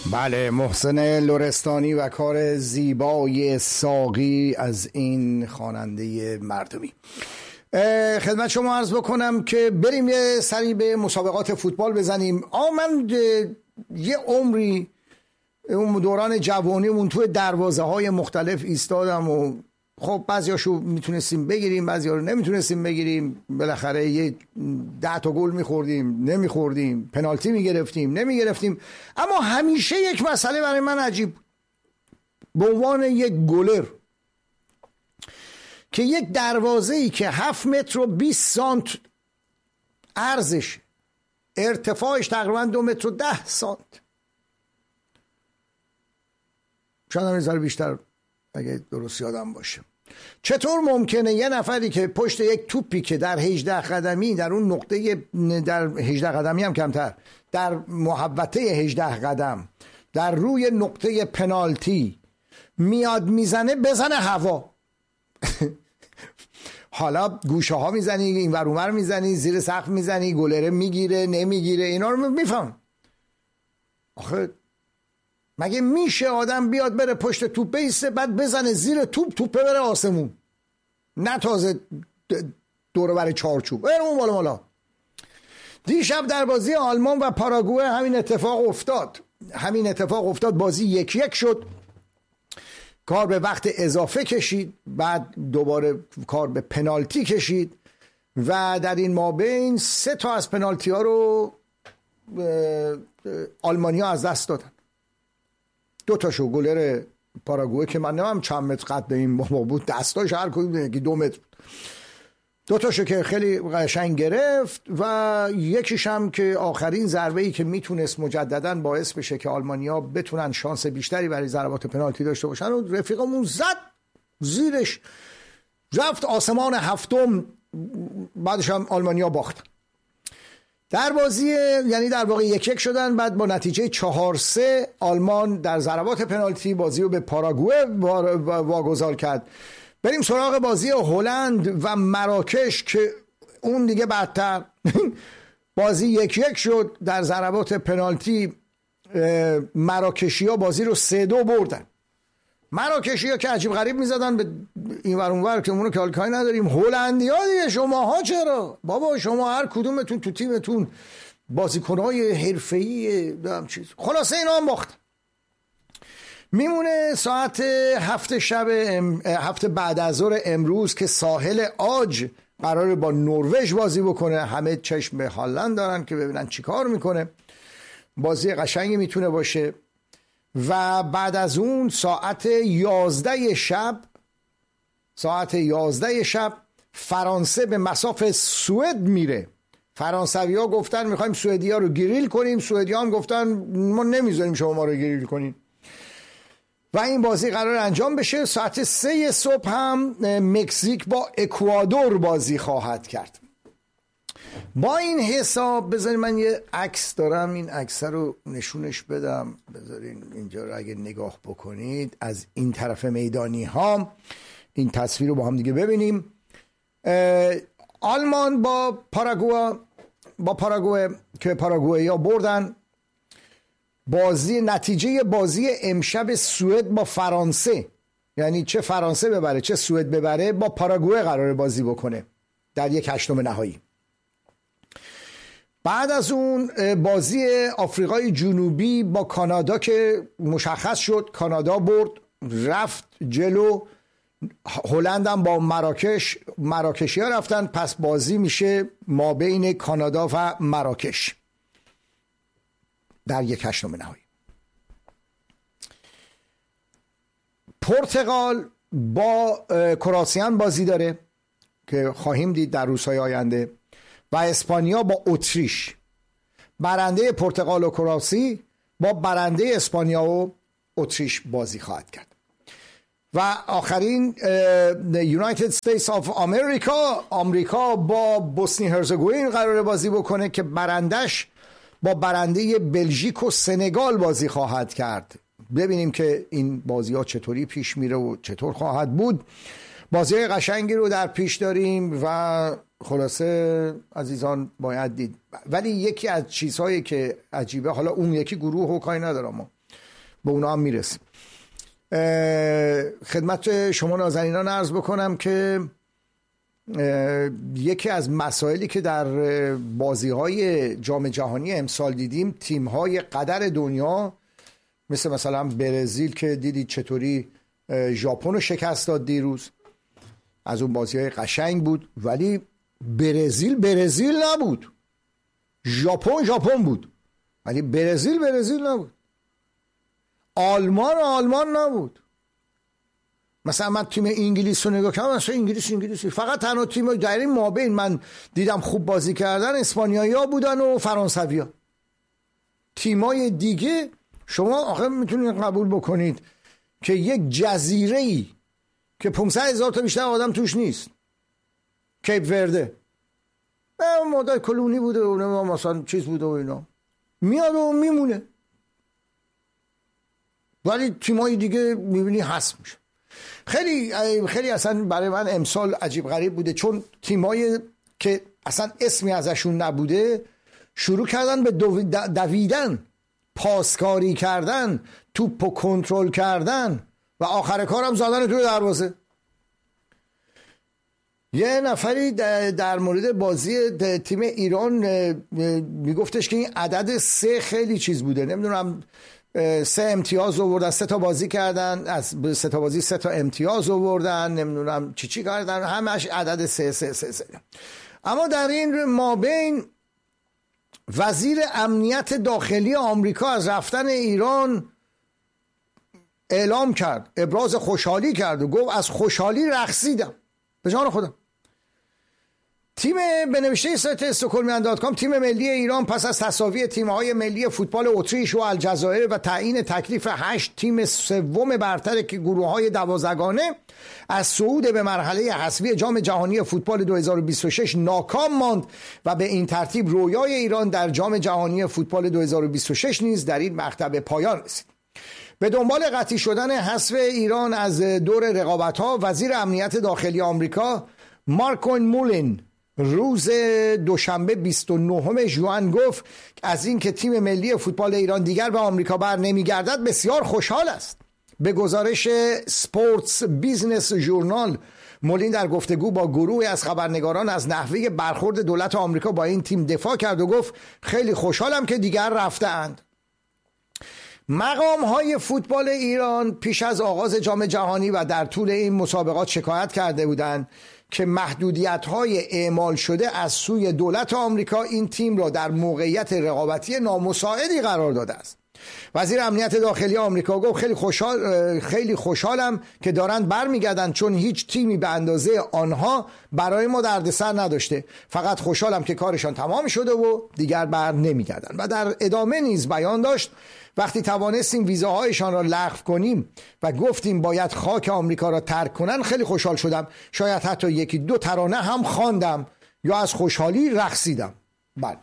بله، محسن لرستانی و کار زیبای ساقی از این خواننده مردمی. خدمت شما عرض بکنم که بریم یه سری به مسابقات فوتبال بزنیم. من یه عمری اون دوران جوانیمون توی دروازه های مختلف ایستادم و خب بعضیاشو میتونستیم بگیریم، بعضیا رو نمیتونستیم بگیریم، بالاخره یه 10 تا گل میخوردیم، نمیخوردیم، پنالتی میگرفتیم، نمیگرفتیم. اما همیشه یک مسئله برای من عجیب، به عنوان یک گلر که یک دروازه‌ای که 7 متر و 20 سانت عرضش، ارتفاعش تقریبا 2 متر و 10 سانت، شاید هم یه بیشتر اگه درست یادم باشه، چطور ممکنه یه نفری که پشت یک توپی که در 18 قدمی، در اون نقطه، در 18 قدمی هم کمتر، در محوطه 18 قدم، در روی نقطه پنالتی میاد میزنه، بزنه هوا؟ حالا گوشه ها میزنی، این ور اون ور میزنی، زیر سقف میزنی، گلره میگیره نمیگیره، اینا رو میفهم. آخه مگه میشه آدم بیاد بره پشت توپ بیسته، بعد بزنه زیر توپه بره آسمون، نه تازه دور بر چارچوب بره اون بالا مالا. دیشب در بازی آلمان و پاراگوئه همین اتفاق افتاد. بازی 1-1 شد، کار به وقت اضافه کشید، بعد دوباره کار به پنالتی کشید و در این مابین 3 تا از پنالتی ها رو آلمانیا از دست دادن. 2 تاشو گلر پاراگوئه که من نمیم چند متر قد این بابا بود، دستاش هر کدوم 2 متر، 2 تاشو که خیلی قشنگ گرفت و یکیش هم که آخرین ضربه‌ای که میتونست مجددا باعث بشه که آلمانیا بتونن شانس بیشتری برای ضربات پنالتی داشته باشن و رفیقمون زد زیرش، رفت آسمان هفتم، بعدش هم آلمانیا باختن. در بازی، یعنی در واقع 1-1 شدن، بعد با نتیجه 4-3 آلمان در ضربات پنالتی بازی رو به پاراگوئه واگذار کرد. بریم سراغ بازی هلند و مراکش که اون دیگه بدتر. بازی 1-1 شد، در ضربات پنالتی مراکشی‌ها بازی رو 3-2 بردن. مراکشی‌ها که عجیب غریب می‌زدن به این ور اون ور که اونو که حال نداریم. هلندی‌ها دیگه شماها چرا؟ بابا شما هر کدومتون تو تیمتون بازیکن‌های حرفه‌ای دارم چیز. خلاصه اینا هم باخت. میمونه ساعت 7 بعد از ظهر امروز که ساحل آج قراره با نروژ بازی بکنه. همه چشم به هالند دارن که ببینن چی کار میکنه. بازی قشنگی میتونه باشه. و بعد از اون ساعت 11 شب فرانسه به مصاف سوئد میره. فرانسوی ها گفتن میخوایم سوئدی ها رو گریل کنیم، سوئدی ها هم گفتن ما نمیذاریم شما ما رو گریل کنیم و این بازی قرار انجام بشه. ساعت 3 صبح هم مکزیک با اکوادور بازی خواهد کرد. با این حساب بذارین من یه عکس دارم، این عکس رو نشونش بدم. بذارین اینجا رو اگه نگاه بکنید از این طرف میدانی ها این تصویر رو با هم دیگه ببینیم. آلمان با پاراگوئه که پاراگوئه ها بردن. نتیجه بازی امشب سوئد با فرانسه، یعنی چه فرانسه ببره چه سوئد ببره، با پاراگوئه قراره بازی بکنه در 1/8 نهایی. بعد از اون بازی آفریقای جنوبی با کانادا که مشخص شد، کانادا برد رفت جلو. هلند هم با مراکشی ها رفتن، پس بازی میشه ما بین کانادا و مراکش در 1/8 نهایی. پرتغال با کرواتیان بازی داره که خواهیم دید در روزهای آینده و اسپانیا با اتریش. برنده پرتغال و کرواسی با برنده اسپانیا و اتریش بازی خواهد کرد. و آخرین یونایتد استیتس آف آمریکا با بوسنی هرزگوین قراره بازی بکنه که برندش با برنده بلژیک و سنگال بازی خواهد کرد. ببینیم که این بازی ها چطوری پیش میره و چطور خواهد بود. بازی قشنگی رو در پیش داریم و خلاصه عزیزان باید دید. ولی یکی از چیزهایی که عجیبه، حالا اون یکی گروه و کاری ندارم، به اونا هم میرسیم. خدمت شما نازنینان عرض بکنم که یکی از مسائلی که در بازی‌های جام جهانی امسال دیدیم، تیم‌های قدر دنیا مثلا برزیل که دیدید چطوری ژاپن رو شکست داد دیروز، از اون بازی‌های قشنگ بود، ولی برزیل نبود، ژاپن بود، ولی برزیل نبود، آلمان نبود. مثلا من تیم انگلیس رو نگاه کردم، مثلا انگلیسی فقط تنها تیم در این مابین من دیدم خوب بازی کردن اسپانیایی‌ها بودن و فرانسوی‌ها. تیمای دیگه شما آخه میتونید قبول بکنید که یک جزیره‌ای که 500,000 تا بیشتر آدم توش نیست، کیپ ورده، مدت کلونی بوده و مثلا چیز بوده و اینا، میاد و میمونه، ولی تیمای دیگه میبینی حذف میشه. خیلی اصلا برای من امسال عجیب غریب بوده، چون تیمایی که اصلا اسمی ازشون نبوده شروع کردن به دویدن، پاسکاری کردن، توپو کنترل کردن و آخر کارم زدن توی دروازه. یه نفری در مورد بازی تیم ایران میگفتش که این عدد 3 خیلی چیز بوده، نمیدونم 3 امتیاز آوردن، 3 تا بازی کردن، از 3 تا بازی 3 تا امتیاز آوردن، نمیدونم چی کردن، همش عدد 3. اما در این مابین وزیر امنیت داخلی آمریکا از رفتن ایران اعلام کرد، ابراز خوشحالی کرد و گفت از خوشحالی رقصیدم به جان خودم. تیم به نوشته سایت استکهلمیان.com، تیم ملی ایران پس از تساوی تیم‌های ملی فوتبال اتریش و الجزایر و تعیین تکلیف 8 تیم سوم برتر که گروه‌های 12گانه از صعود به مرحله حذفی جام جهانی فوتبال 2026 ناکام ماند و به این ترتیب رویای ایران در جام جهانی فوتبال 2026 نیز در این مقطع به پایان رسید. به دنبال قطعی شدن حذف ایران از دور رقابت‌ها، وزیر امنیت داخلی آمریکا مارکون مولین روز دوشنبه 29 ژوئن گفت از این که تیم ملی فوتبال ایران دیگر به آمریکا بر نمیگردد بسیار خوشحال است. به گزارش سپورتس بیزنس ژورنال، مولین در گفتگو با گروهی از خبرنگاران از نحوه برخورد دولت آمریکا با این تیم دفاع کرد و گفت خیلی خوشحالم که دیگر رفته‌اند. مقام‌های فوتبال ایران پیش از آغاز جام جهانی و در طول این مسابقات شکایت کرده بودند که محدودیت‌های اعمال شده از سوی دولت آمریکا این تیم را در موقعیت رقابتی نامساعدی قرار داده است. وزیر امنیت داخلی آمریکا گفت خیلی خوشحالم که دارند برمیگردند، چون هیچ تیمی به اندازه آنها برای ما دردسر نداشته. فقط خوشحالم که کارشان تمام شده و دیگر بر نمیگردند. و در ادامه نیز بیان داشت وقتی توانستیم ویزاهایشان را لغو کنیم و گفتیم باید خاک آمریکا را ترک کنن خیلی خوشحال شدم، شاید حتی 1-2 ترانه هم خواندم یا از خوشحالی رقصیدم. بله.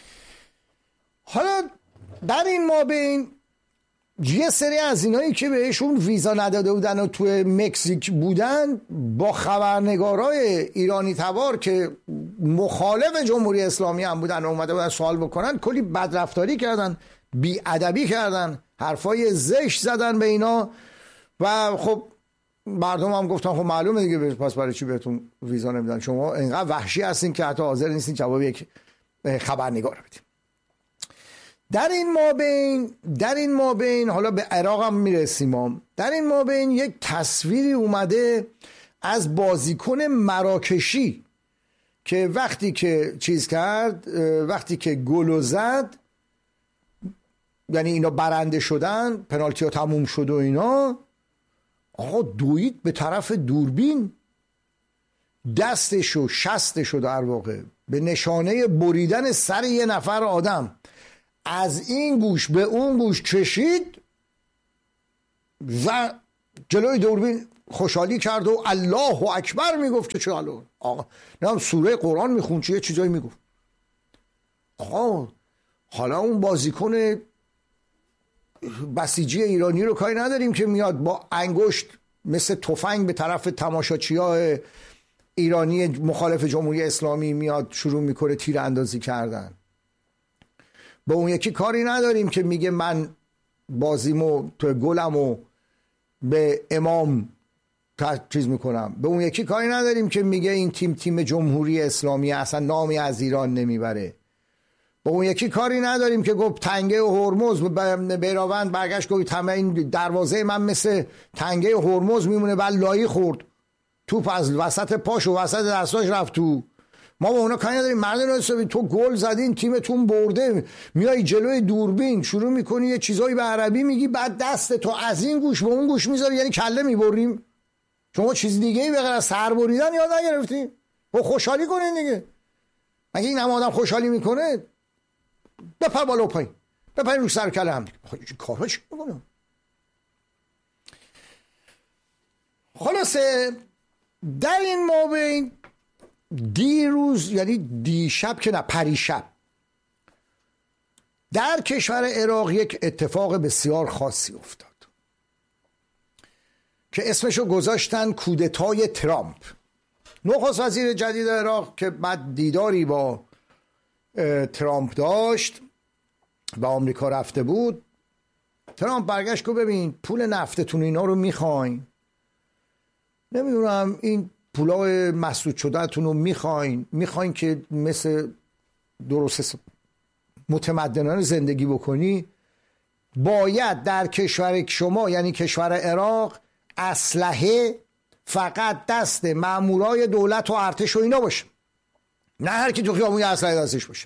حالا در این مابین یه سری از اینایی که بهشون ویزا نداده بودن و توی مکزیک بودن با خبرنگارای ایرانی تبار که مخالف جمهوری اسلامی هم بودن اومده بودن سوال بکنن، کلی بدرفتاری کردن، بی‌ادبی کردن، حرفای زشت زدن به اینا و خب مردم هم گفتن خب معلومه دیگه، پس برای چی بهتون ویزا نمیدن؟ شما اینقدر وحشی هستین که حتی حاضر نیستین جواب یک خبرنگار بدین. در این مابین حالا به عراق هم میرسیم. در این مابین یک تصویری اومده از بازیکن مراکشی که وقتی که چیز کرد، وقتی که گل زد، یعنی اینا برنده شدن، پنالتی ها تموم شد و اینا، آقا دوید به طرف دوربین، دستشو شستشو در واقع به نشانه بریدن سر یه نفر آدم از این گوش به اون گوش کشید و جلوی دوربین خوشحالی کرد و الله اکبر میگفت که چه آقا نه سوره قرآن میخوند چه یه چیزایی میگفت. آقا حالا اون بازیکن بسیجی ایرانی رو کاری نداریم که میاد با انگشت مثل تفنگ به طرف تماشاچی‌ها ایرانی مخالف جمهوری اسلامی میاد شروع میکنه تیر اندازی کردن. با اون یکی کاری نداریم که میگه من بازیمو تو گلمو به امام چیز میکنم، به اون یکی کاری نداریم که میگه این تیم جمهوری اسلامی اصلا نامی از ایران نمیبره. با اون یکی کاری نداریم که گفت تنگه هرمز بیراوند برگشت گفت این دروازه من مثل تنگه هرمز میمونه، بعد لایی خورد توپ از وسط پاش و وسط دستاش رفت تو. ما با اونا کاری نداریم. مردان حسابی تو گل زدین، تیمتون برده، میای جلوی دوربین شروع میکنی یه چیزایی به عربی میگی، بعد دست تو از این گوش به اون گوش میذاری، یعنی کله میبریم. شما چیز دیگه ای به غیر از سر بریدن یاد نگرفتین؟ با خوشحالی کنین دیگه. مگه این هم آدم خوشحالی میکنه؟ بپر بالا و پایین، بپر رو سر کله هم دیگه. کارها چی میکنم؟ خلاصه در این مابین دیروز، یعنی دیشب که نه پریشب، در کشور عراق یک اتفاق بسیار خاصی افتاد که اسمشو گذاشتن کودتای ترامپ. نخست وزیر جدید عراق که بعد دیداری با ترامپ داشت و آمریکا رفته بود، ترامپ برگشت که ببین پول نفتتون اینا رو میخواین، نمیدونم این پولای مسدود شدهتون رو میخواین که مثل درست متمدنانه زندگی بکنی، باید در کشور شما یعنی کشور عراق اسلحه فقط دست مامورای دولت و ارتش و اینا باشه، نه هر کی تو خیابون اسلحه دستش باشه.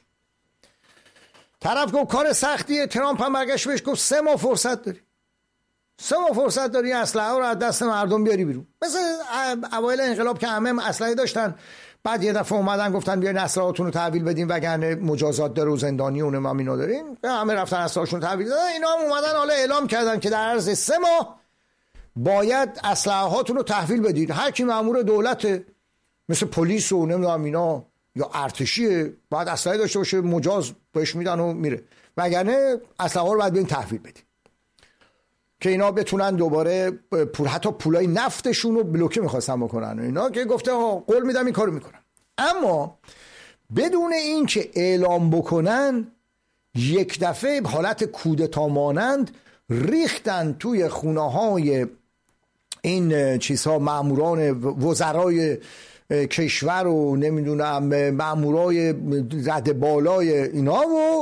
طرف گفت کار سختیه. ترامپ هم برگشت بهش گفت 3 ماه فرصت داری، 3 ماه فرصت داری اسلحه رو از دست مردم بیاری بیرون. مثل اوایل انقلاب که همه اسلحه داشتن، بعد یه دفعه اومدن گفتن بیاین اسلحه‌تون رو تحویل بدین وگرنه مجازات داره و زندانی اونم اینا دارین، همه رفتن اسلحه‌شون رو تحویل دادن. اینا هم اومدن حالا اعلام کردن که در عرض 3 ماه باید اسلحه هاتون رو تحویل بدید. هر کی مأمور دولت مثل پلیس و نمیدونم اینا یا ارتشی باید اسلحه داشته باشه، مجاز بهش میدن و میره، وگرنه اسلحه رو باید بدین تحویل بدید که اینا بتونن دوباره حتی پولای نفتشون رو بلوکه میخواستن بکنن. اینا که گفته قول میدم این کارو میکنن، اما بدون این که اعلام بکنن یک دفعه حالت کودتا مانند ریختن توی خونه های این چیزها، ماموران وزرای کشور و نمیدونم مامورای رد بالای اینا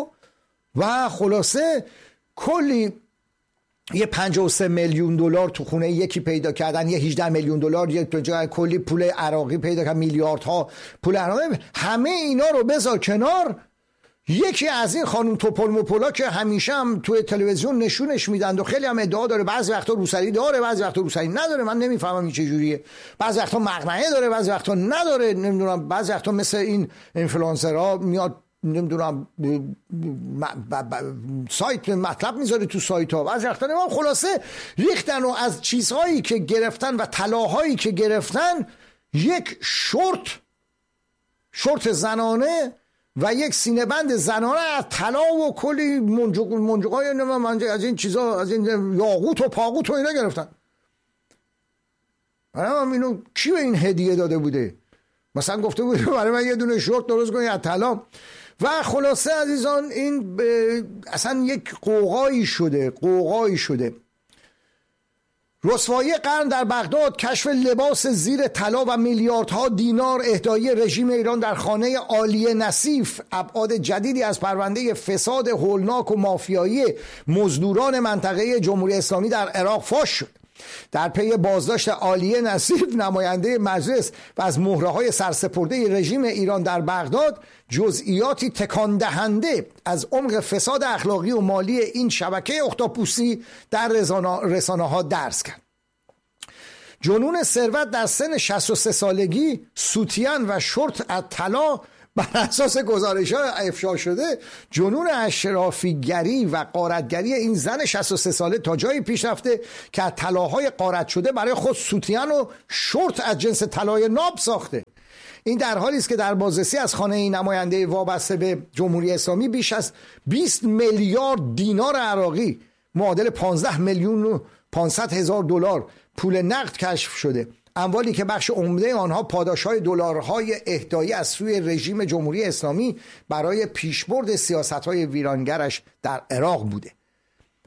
و خلاصه کلی یه 53 میلیون دلار تو خونه یکی پیدا کردن، یه 18 میلیون دلار یه کلی پول عراقی پیدا کردن، میلیاردها پول عراقی. همه اینا رو بذار کنار، یکی از این خانم توپل مپولا که همیشه هم توی تلویزیون نشونش میدن و خیلی هم ادعا داره، بعضی وقتا روسری داره بعضی وقتا روسری نداره، من نمیفهمم این چه جوریه، بعضی وقتا مقنعه داره بعضی وقتا نداره، نمیدونم بعضی وقتا مثل این اینفلوئنسرها میاد نمیدونم سایت مطلب میذاره تو سایت ها، بعضی وقتا نمیدونم. خلاصه ریختن و از چیزهایی که گرفتن و طلاهایی که گرفتن یک شورت زنانه و یک سینه بند زنانه از طلا و کلی منجقای از این چیزا، از این یاقوت و پاقوت و اینا گرفتن. اینو کی به این هدیه داده بوده؟ مثلا گفته بوده برای من یه دونه شورت درست کنی از طلا. و خلاصه عزیزان این اصلا یک قوقایی شده. رسوایی قرن در بغداد، کشف لباس زیر طلا و میلیاردها دینار اهدای رژیم ایران در خانه عالیه نصیف، ابعاد جدیدی از پرونده فساد هولناک و مافیایی مزدوران منطقه جمهوری اسلامی در عراق فاش شد. در پی بازداشت عالیه نصیف نماینده مجلس و از مهره‌های سرسپرده رژیم ایران در بغداد، جزئیاتی تکان دهنده از عمق فساد اخلاقی و مالی این شبکه اختاپوسی در رسانه‌ها درس کرد. جنون ثروت در سن 63 سالگی، سوتیان و شورت از طلا بر اساس گزارش‌ها افشا شده. جنون اشرافیگری و غارتگری این زن 63 ساله تا جایی پیش رفته که از طلاهای غارت شده برای خود سوتیان و شورت از جنس طلای ناب ساخته. این در حالی است که در بازرسی از خانه نماینده وابسته به جمهوری اسلامی بیش از 20 میلیارد دینار عراقی معادل 15 میلیون و 500 هزار دلار پول نقد کشف شده، اموالی که بخش عمده آنها پاداش‌های دلارهای اهدایی از سوی رژیم جمهوری اسلامی برای پیشبرد سیاست‌های ویرانگرش در عراق بوده.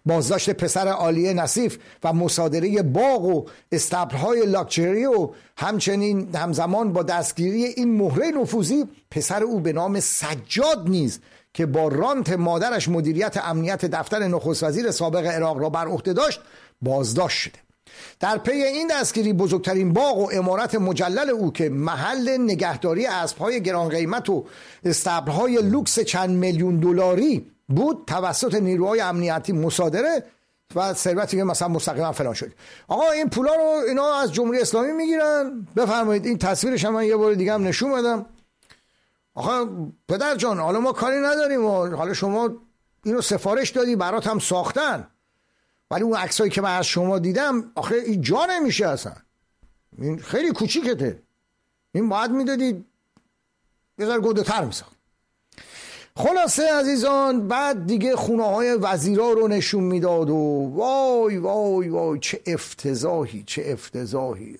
بازداشت پسر عالیه نصیف و مصادره باغ و استبل‌های لاکچری و همچنین همزمان با دستگیری این مهره نفوذی پسر او به نام سجاد نیز که با رانت مادرش مدیریت امنیت دفتر نخست وزیر سابق عراق را بر عهده داشت بازداشت شده. در پی این دستگیری بزرگترین باغ و عمارت مجلل او که محل نگهداری اسب‌های گران قیمت و استبل‌های لوکس چند میلیون دلاری بود توسط نیروهای امنیتی مصادره و ثروتی که مثلا مستقیما فلان شد. آقا این پولا رو اینا از جمهوری اسلامی میگیرن. بفرمایید این تصویرش من یه بار دیگه هم نشون بدم. آقا پدر جان حالا ما کاری نداریم و حالا شما اینو سفارش دادی برات هم ساختن، ولی اون عکسایی که من از شما دیدم آخه این جا نمیشه اصلا، این خیلی کوچیکته، این باید میدادید یه ذره گنده‌تر میساخت. خلاصه عزیزان بعد دیگه خونه های وزیرا رو نشون میداد و وای وای وای چه افتضاحی چه افتضاحی.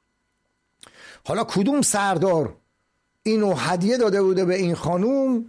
حالا کدوم سردار اینو هدیه داده بوده به این خانوم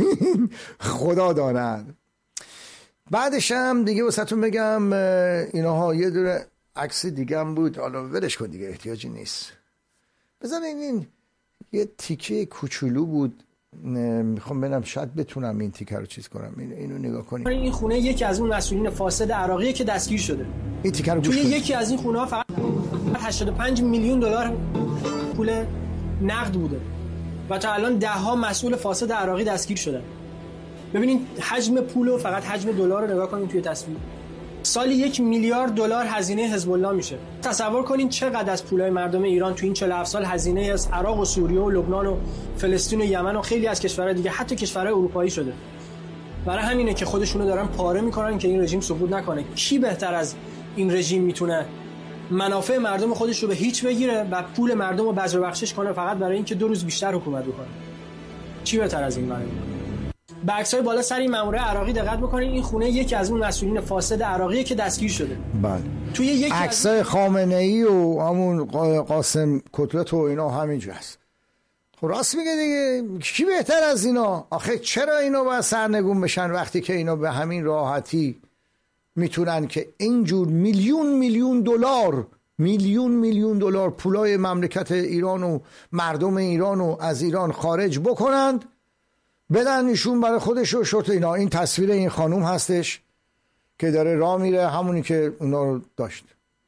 خدا داند. بعدش هم دیگه واسهتون بگم اینها یه دونه عکس دیگه هم بود، حالا ولش کن دیگه احتیاجی نیست. بذارین این یه تیکه کوچولو بود، میخوام ببینم شاید بتونم این تیکه رو چیز کنم. اینو نگاه کنید. این خونه یکی از اون مسئولین فاسد عراقیه که دستگیر شده. این تیکه رو توی یکی از این خونه ها فقط 85 میلیون دلار پول نقد بوده و تا الان 10 ها مسئول فاسد عراقی دستگیر شدن. ببینید حجم پول و فقط حجم دلار رو نگاه کنید توی تصویر. سالی 1 میلیارد دلار هزینه حزب الله میشه. تصور کنین چقدر از پولای مردم ایران تو این 47 سال هزینه از عراق و سوریه و لبنان و فلسطین و یمن و خیلی از کشورهای دیگه حتی کشورهای اروپایی شده. برای همینه که خودشونو دارن پاره میکنن که این رژیم سقوط نکنه. کی بهتر از این رژیم میتونه منافع مردم خودش رو به هیچ بگیره و پول مردم رو بذر و بخشش کنه فقط برای اینکه 2 روز بیشتر حکومت بکنه؟ چی بهتر از این برای به عکسای بالا سر این مامور عراقی دقت بکنید. این خونه یکی از اون مسئولین فاسد عراقیه که دستگیر شده. بله. توی یکی عکسای خامنه‌ای و همون قاسم کتلت و اینا همینجاست. خب راست میگه دیگه، کی بهتر از اینا؟ آخه چرا اینا باید سرنگون بشن وقتی که اینا به همین راحتی میتونن که اینجور میلیون دلار پولای مملکت ایران و مردم ایران و از ایران خارج بکنند، بدن ایشون برای خودش و شرط اینا. این تصویر این خانوم هستش که داره راه میره، همونی که اونا رو داشت.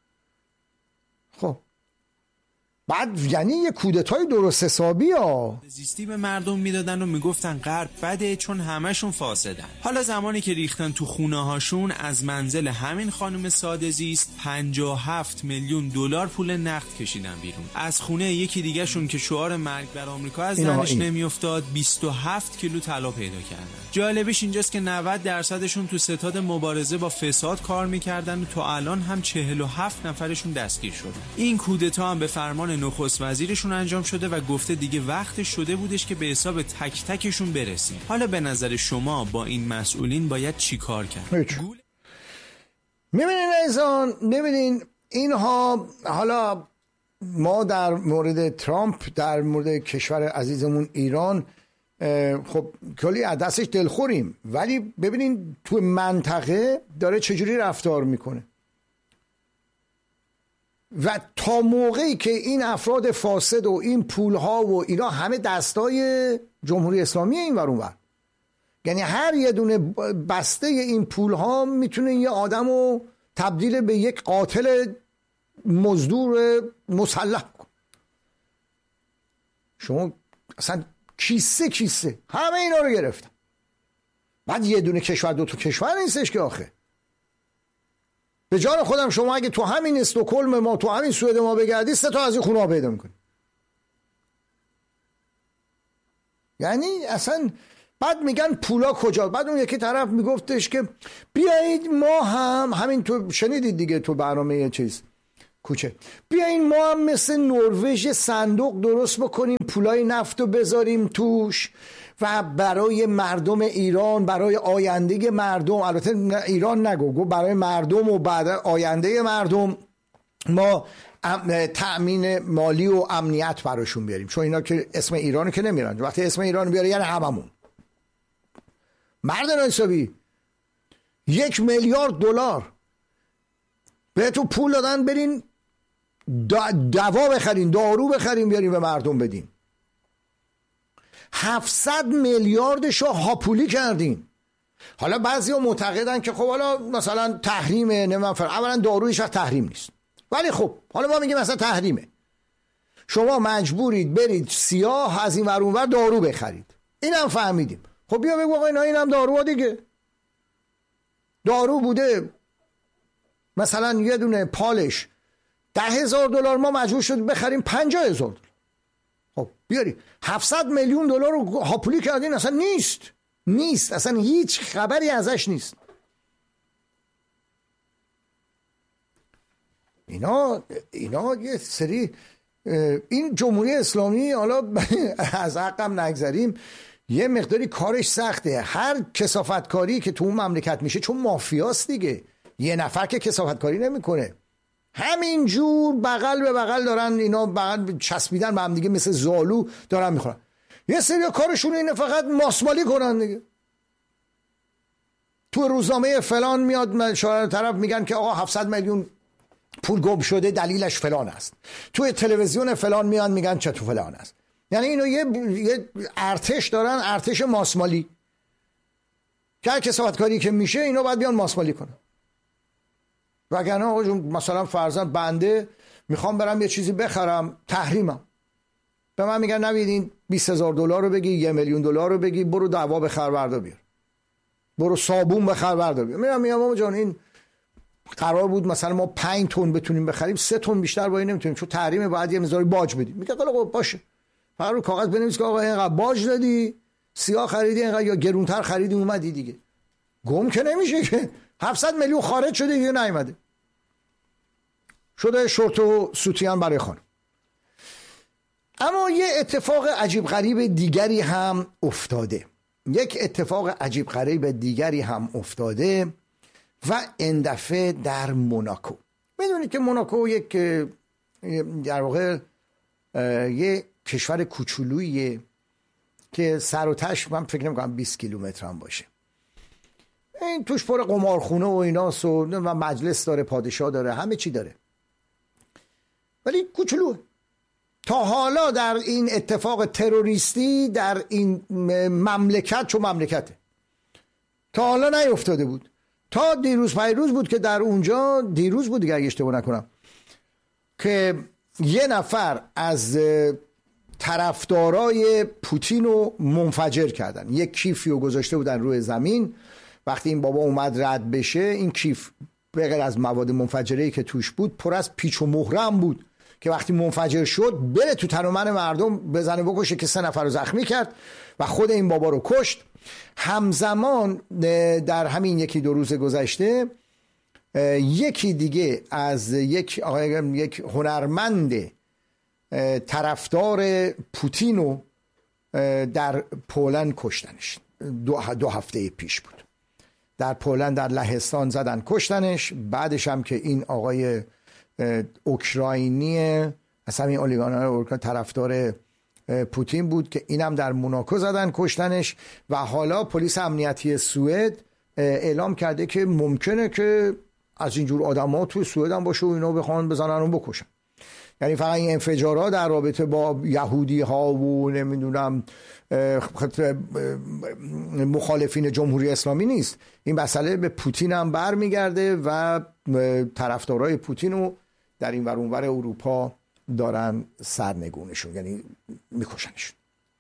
خب بعد یعنی یه کودتای درست حسابی ها زیستی به مردم میدادن و میگفتن غرب بده چون همشون فاسدن. حالا زمانی که ریختن تو خونه هاشون از منزل همین خانم ساده زیست 57 میلیون دلار پول نقد کشیدن بیرون. از خونه یکی دیگه شون که شعار مرگ بر آمریکا از زنش نمیافتاد 27 کیلو طلا پیدا کردن. جالبش اینجاست که 90% تو ستاد مبارزه با فساد کار میکردن و تا الان هم 47 نفرشون دستگیر شدن. این کودتا هم به فرمان نخست وزیرشون انجام شده و گفته دیگه وقت شده بودش که به حساب تک تکشون برسیم. حالا به نظر شما با این مسئولین باید چی کار کرد؟ میبینین ایزان، میبینین اینها، حالا ما در مورد ترامپ، در مورد کشور عزیزمون ایران خب کلی از دستش دلخوریم، ولی ببینین تو منطقه داره چجوری رفتار میکنه و تا موقعی که این افراد فاسد و این پولها و اینا همه دستای جمهوری اسلامی این ور اون ور، یعنی هر یه دونه بسته این پولها میتونه یه آدم رو تبدیل به یک قاتل مزدور مسلح کن. شما اصلا کیسه همه اینا رو گرفتن. بعد یه دونه کشور 2 تا کشور نیستش که آخه. به جان خودم شما اگه تو همین استکهلم ما، تو همین سوئد ما بگردی 3 تا از این خونه ها پیدا میکنی. یعنی اصلا بعد میگن پولا کجا؟ بعد اون یکی طرف میگفتش که بیایید ما هم همین، تو شنیدید دیگه تو برنامه چیز کوچه، بیایید ما هم مثل نروژ صندوق درست بکنیم، پولای نفت رو بذاریم توش و برای مردم ایران، برای آینده مردم، البته ایران نگو، برای مردم و بعد آینده مردم ما تأمین مالی و امنیت براشون بیاریم. چون اینا که اسم ایرانو که نمیرن، وقتی اسم ایران بیاره یعنی هممون. مردان حسابی 1 میلیارد دلار بهتون پول دادن برین دوا بخرین، دارو بخرین بیارین به مردم بدین. 700 میلیاردشو هاپولی کردین. حالا بعضیا معتقدن که خب حالا مثلا تحریمه، نمیدونم اولا دارویش تحریم نیست، ولی خب حالا ما میگیم مثلا تحریمه، شما مجبورید برید سیاه از این ور اون ور دارو بخرید، اینم فهمیدیم. خب بیا بگو آقا اینم دارو دیگه. دارو بوده مثلا یه دونه پالش $10,000، ما مجبور شد بخریم $50,000. خب بیاری 700 میلیون دلار رو هاپولی کردین، اصلا نیست، اصلا هیچ خبری ازش نیست. اینا یه سری، این جمهوری اسلامی حالا از حقم نگذریم یه مقداری کارش سخته. هر کثافتکاری که تو اون مملکت میشه چون مافیاست دیگه، یه نفر که کثافتکاری نمیکنه، همینجور بغل به بغل دارن اینا بغل چسبیدن به هم دیگه، مثل زالو دارن میخورن. یه سری کارشون اینه فقط ماسمالی کنن دیگه. تو روزنامه فلان میاد شورای طرف میگن که آقا 700 میلیون پول گم شده دلیلش فلان است، توی تلویزیون فلان میان میگن چطور فلان است. یعنی اینو یه ارتش دارن، ارتش ماسمالی، که هر کثافتکاری که میشه اینا باید بیان ماسمالی کنن. وگرنه آقا جون مثلا فرضاً بنده میخوام برم یه چیزی بخرم، تحریمم، به من میگن نبیدین $20,000 رو بگی، $1 میلیون رو بگی، برو دعوا بخر بردار بیار، برو صابون بخر بردار بیار. میگم آقا جان این قرار بود مثلا ما 5 تن بتونیم بخریم، 3 تن بیشتر باید نمیتونیم چون تحریم، باید یه مقداری باج بدیم. میگه آقا باشه، فقط رو کاغذ بنویس که آقا اینقدر باج دادی، سیاه خریدی اینقدر یا گرونتر خریدی اومدی دیگه. گم که نمیشه که 700 میلیون خارج شده دیگه نیومده، شده شورت و سوتیان برای خانم. اما یه اتفاق عجیب غریب دیگری هم افتاده، و این دفعه در موناکو. میدونید که موناکو یک در واقع یک کشور کوچولوییه که سر و تهش من فکر نمی‌کنم 20 کیلومتر هم باشه. این توش پر قمارخونه و ایناست و مجلس داره، پادشاه داره، همه چی داره، ولی کوچولوه. تا حالا در این اتفاق تروریستی در این مملکت، چون مملکته، تا حالا نیفتاده بود. تا دیروز پیروز بود که در اونجا، دیروز بود دیگه اگه اشتباه نکنم، که یه نفر از طرفدارای پوتین رو منفجر کردن. یک کیفی رو گذاشته بودن روی زمین، وقتی این بابا اومد رد بشه، این کیف به غیر از مواد منفجره‌ای که توش بود پر از پیچ و مهرم بود که وقتی منفجر شد بره تو تن و من مردم بزنه بکشه، که 3 نفر رو زخمی کرد و خود این بابا رو کشت. همزمان در همین 1-2 روز گذشته یکی دیگه از یک هنرمند طرفدار پوتین رو در پولند کشتنش. 2 هفته پیش بود در پولند، در لهستان زدن کشتنش. بعدش هم که این آقای اوکراینی از همین اولیگارها طرفدار پوتین بود که اینم در موناکو زدن کشتنش. و حالا پلیس امنیتی سوئد اعلام کرده که ممکنه که از اینجور آدم‌ها تو سوئد هم باشه و اینا بخوان بزنن و بکشن. یعنی فقط این انفجارها در رابطه با یهودی ها و نمیدونم مخالفین جمهوری اسلامی نیست، این مسئله به پوتین هم برمیگرده و طرفدارای پوتین رو در این ور اونور اروپا دارن سرنگونشون، یعنی میکشنشون.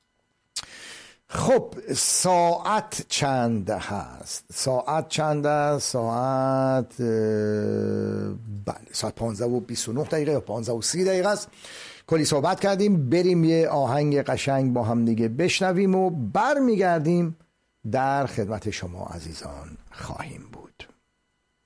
خب ساعت چند هست؟ ساعت بله ساعت 15:29 یا 15:30 است. کلی صحبت کردیم، بریم یه آهنگ قشنگ با هم دیگه بشنویم و برمیگردیم در خدمت شما عزیزان خواهیم.